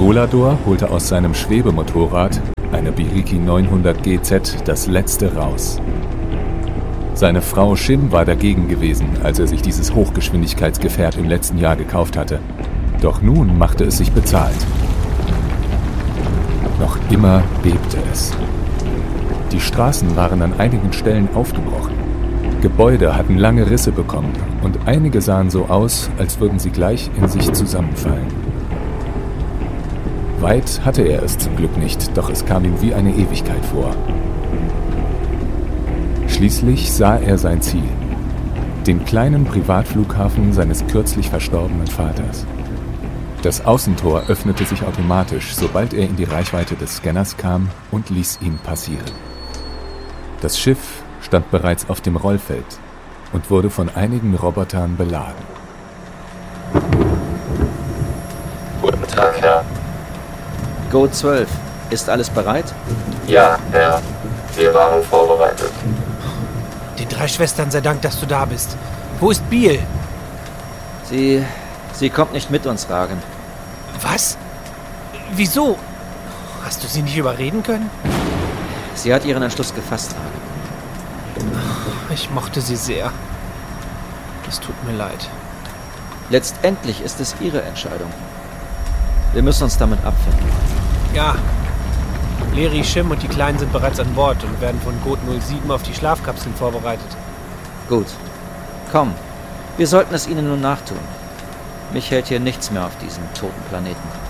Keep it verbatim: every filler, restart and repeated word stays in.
Golador holte aus seinem Schwebemotorrad, eine Biriki neunhundert G Z, das letzte raus. Seine Frau Shim war dagegen gewesen, als er sich dieses Hochgeschwindigkeitsgefährt im letzten Jahr gekauft hatte. Doch nun machte es sich bezahlt. Noch immer bebte es. Die Straßen waren an einigen Stellen aufgebrochen. Gebäude hatten lange Risse bekommen und einige sahen so aus, als würden sie gleich in sich zusammenfallen. Weit hatte er es zum Glück nicht, doch es kam ihm wie eine Ewigkeit vor. Schließlich sah er sein Ziel, den kleinen Privatflughafen seines kürzlich verstorbenen Vaters. Das Außentor öffnete sich automatisch, sobald er in die Reichweite des Scanners kam, und ließ ihn passieren. Das Schiff stand bereits auf dem Rollfeld und wurde von einigen Robotern beladen. Guten Tag, Herr. Go zwölf, ist alles bereit? Ja, Herr. Wir waren vorbereitet. Den drei Schwestern sei Dank, dass du da bist. Wo ist Biel? Sie... sie kommt nicht mit uns, Ragen. Was? Wieso? Hast du sie nicht überreden können? Sie hat ihren Entschluss gefasst, Ragen. Ich mochte sie sehr. Es tut mir leid. Letztendlich ist es ihre Entscheidung. Wir müssen uns damit abfinden. Ja. Leri, Shim und die Kleinen sind bereits an Bord und werden von Code null sieben auf die Schlafkapseln vorbereitet. Gut. Komm, wir sollten es ihnen nun nachtun. Mich hält hier nichts mehr auf diesem toten Planeten.